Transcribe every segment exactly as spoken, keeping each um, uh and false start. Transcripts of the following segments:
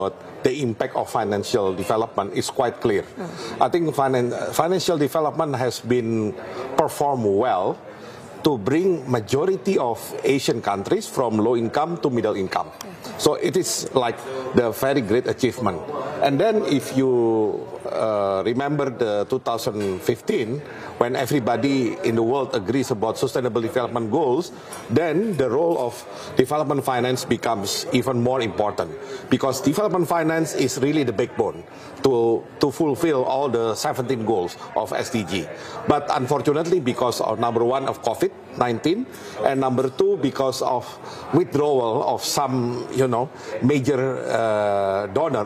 the impact of financial development is quite clear. Mm. I think finan financial development has been performed well to bring majority of Asian countries from low income to middle income. So it is like the very great achievement. And then if you uh, remember the two thousand fifteen, when everybody in the world agrees about sustainable development goals, then the role of development finance becomes even more important, because development finance is really the backbone to, to fulfill all the seventeen goals of S D G. But unfortunately, because of number one of COVID nineteen, and number two because of withdrawal of some, you know, major uh, donor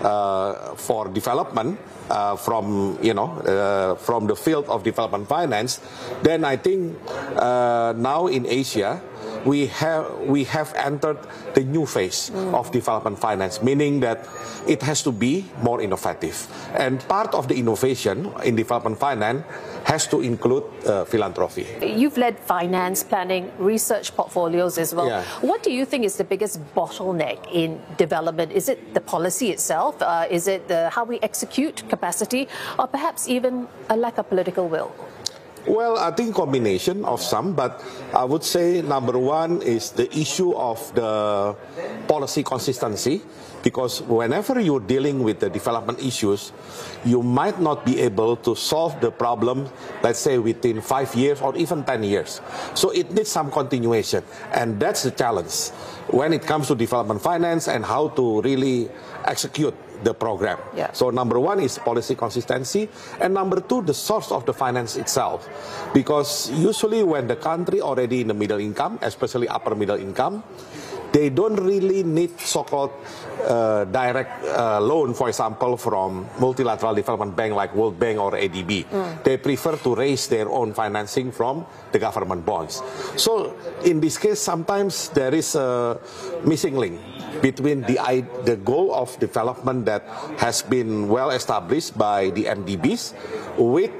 uh, for development, Uh, from you know uh, from the field of development finance, then I think uh, now in Asia we have we have entered the new phase mm. of development finance, meaning that it has to be more innovative, and part of the innovation in development finance has to include uh, philanthropy. You've led finance, planning, research portfolios as well. Yeah. What do you think is the biggest bottleneck in development? Is it the policy itself? Uh, is it the, how we execute capacity, or perhaps even a lack of political will? Well, I think combination of some, but I would say number one is the issue of the policy consistency, because whenever you're dealing with the development issues, you might not be able to solve the problem, let's say, within five years or even ten years. So it needs some continuation, and that's the challenge when it comes to development finance and how to really execute the program. Yeah. So number one is policy consistency, and number two, the source of the finance itself. Because usually when the country already in the middle income, especially upper middle income, they don't really need so-called uh, direct uh, loan, for example, from multilateral development bank like World Bank or A D B. Mm. They prefer to raise their own financing from the government bonds. So in this case, sometimes there is a missing link between the, the goal of development that has been well established by the M D Bs with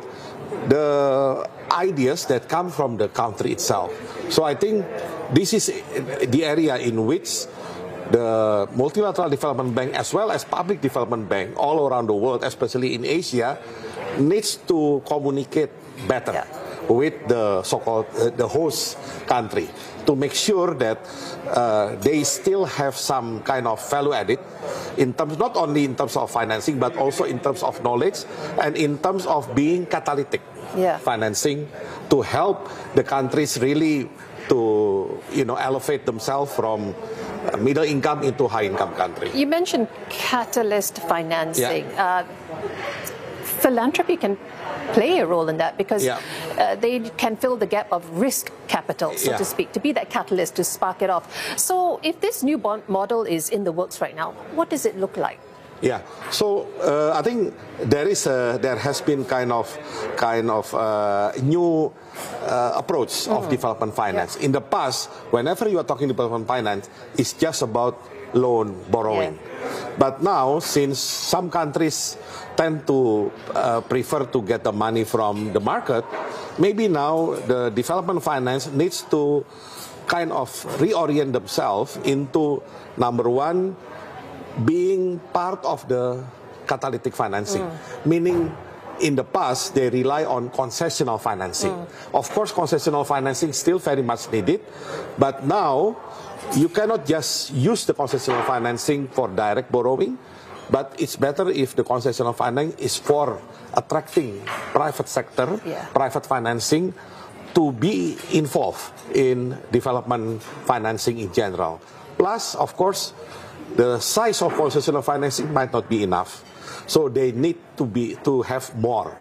the ideas that come from the country itself. So I think this is the area in which the multilateral development bank as well as public development bank all around the world, especially in Asia, needs to communicate better yeah. with the so-called uh, the host country, to make sure that uh, they still have some kind of value added in terms, not only in terms of financing, but also in terms of knowledge and in terms of being catalytic yeah. financing to help the countries really to, you know, elevate themselves from middle income into high income country. You mentioned catalyst financing. Yeah. Uh, philanthropy can play a role in that, because yeah. uh, they can fill the gap of risk capital, so yeah. to speak, to be that catalyst to spark it off. So if this new bond model is in the works right now, what does it look like? Yeah, so uh, I think there is a, there has been kind of kind of uh, new uh, approach mm. of development finance. Yeah. In the past, whenever you are talking development finance, it's just about loan borrowing. Yeah. But now, since some countries tend to uh, prefer to get the money from the market, maybe now the development finance needs to kind of reorient themselves into, number one, being part of the catalytic financing, mm. meaning in the past they rely on concessional financing. Mm. Of course, concessional financing still very much needed, but now you cannot just use the concessional financing for direct borrowing, but it's better if the concessional financing is for attracting private sector, yeah. private financing to be involved in development financing in general. Plus, of course, the size of concessional financing might not be enough, so they need to be to have more.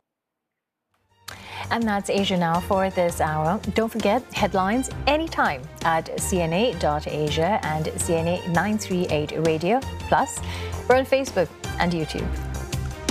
And that's Asia Now for this hour. Don't forget, headlines anytime at C N A dot asia and C N A nine three eight Radio. Plus, we're on Facebook and YouTube.